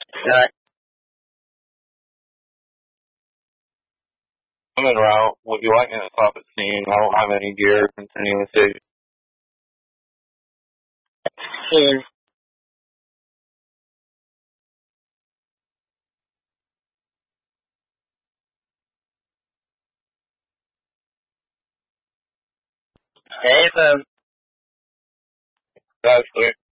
Right. I'm en route. Would you like me to stop at scene? I don't have any gear continuously. Soon. Hey, That's clear.